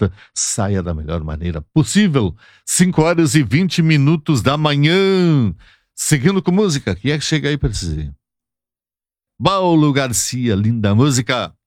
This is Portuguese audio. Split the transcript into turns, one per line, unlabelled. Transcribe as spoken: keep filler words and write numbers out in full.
festa saia da melhor maneira possível. cinco horas e vinte minutos da manhã. Seguindo com música, quem é que chega aí pra dizer? Paulo Garcia, linda música.